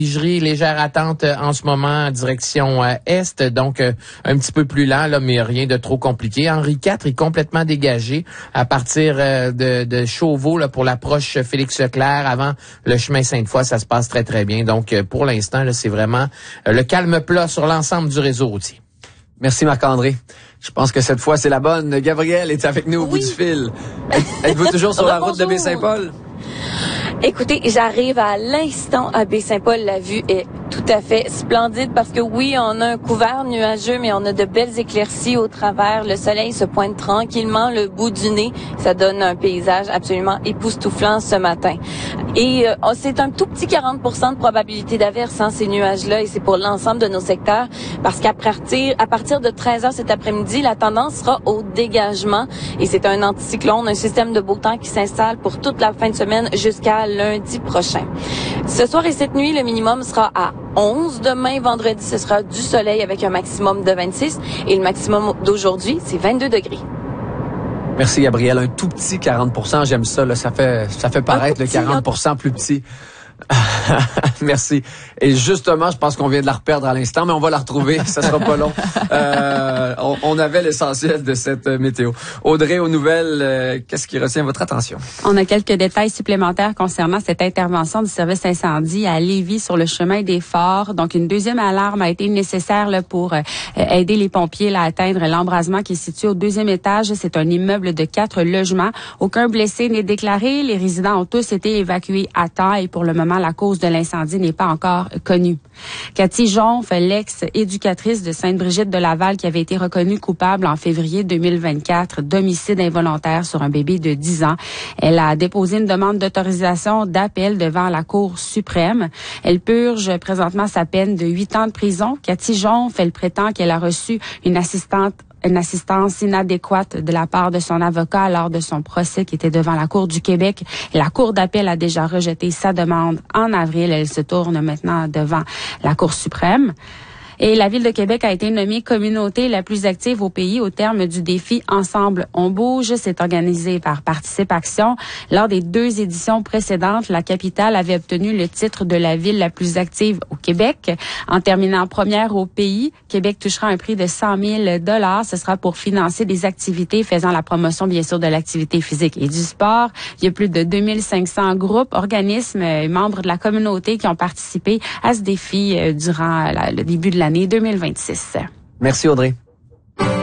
Légère attente en ce moment en direction est, donc un petit peu plus lent, là, mais rien de trop compliqué. Henri IV est complètement dégagé à partir de Chauveau là, pour l'approche Félix-Leclerc. Avant le chemin Sainte-Foy, ça se passe très, très bien. Donc, pour l'instant, là, c'est vraiment le calme plat sur l'ensemble du réseau routier. Merci Marc-André. Je pense que cette fois, c'est la bonne. Gabrielle est avec nous au bout du fil. Êtes-vous toujours sur la route de Baie-Saint-Paul? Écoutez, j'arrive à l'instant à Baie-Saint-Paul. La vue est tout à fait splendide parce que oui, on a un couvert nuageux, mais on a de belles éclaircies au travers. Le soleil se pointe tranquillement le bout du nez. Ça donne un paysage absolument époustouflant ce matin. Et c'est un tout petit 40% de probabilité d'averse, ces nuages-là, et c'est pour l'ensemble de nos secteurs, parce à partir de 13h cet après-midi, la tendance sera au dégagement, et c'est un anticyclone, un système de beau temps qui s'installe pour toute la fin de semaine jusqu'à lundi prochain. Ce soir et cette nuit, le minimum sera à 11. Demain, vendredi, ce sera du soleil avec un maximum de 26, et le maximum d'aujourd'hui, c'est 22 degrés. Merci, Gabrielle. Un tout petit 40%, j'aime ça. Là, ça fait paraître le 40% plus petit. Merci. Et justement, je pense qu'on vient de la reperdre à l'instant, mais on va la retrouver. Ça sera pas long. On avait l'essentiel de cette météo. Audrey, aux nouvelles, qu'est-ce qui retient votre attention? On a quelques détails supplémentaires concernant cette intervention du service incendie à Lévis sur le chemin des Forts. Donc, une deuxième alarme a été nécessaire là, pour aider les pompiers là, à atteindre l'embrasement qui est situé au 2e étage. C'est un immeuble de 4 logements. Aucun blessé n'est déclaré. Les résidents ont tous été évacués à temps et pour le moment, la cause de l'incendie n'est pas encore connue. Cathy Jonf, l'ex-éducatrice de Sainte-Brigitte de Laval, qui avait été reconnue coupable en février 2024 d'homicide involontaire sur un bébé de 10 ans. Elle a déposé une demande d'autorisation d'appel devant la Cour suprême. Elle purge présentement sa peine de 8 ans de prison. Cathy Jonf, elle prétend qu'elle a reçu une assistance inadéquate de la part de son avocat lors de son procès qui était devant la Cour du Québec. La Cour d'appel a déjà rejeté sa demande en avril. Elle se tourne maintenant devant la Cour suprême. Et la Ville de Québec a été nommée communauté la plus active au pays au terme du défi Ensemble on bouge. C'est organisé par Participe Action. Lors des 2 éditions précédentes, la capitale avait obtenu le titre de la ville la plus active au Québec. En terminant première au pays, Québec touchera un prix de 100 000 $. Ce sera pour financer des activités faisant la promotion, bien sûr, de l'activité physique et du sport. Il y a plus de 2500 groupes, organismes et membres de la communauté qui ont participé à ce défi durant le début de l'année 2026. Merci, Audrey.